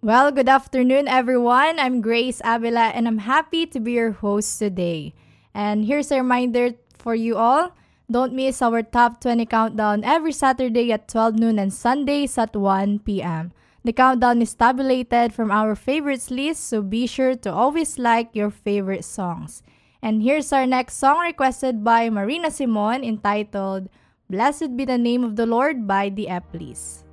Well, good afternoon, everyone. I'm Grace Avila, and I'm happy to be your host today. And here's a reminder for you all, don't miss our top 20 countdown every Saturday at 12 noon and Sundays at 1 p.m. The countdown is tabulated from our favorites list, so be sure to always like your favorite songs. And here's our next song requested by Marina Simon entitled Blessed Be the Name of the Lord by the Epleys.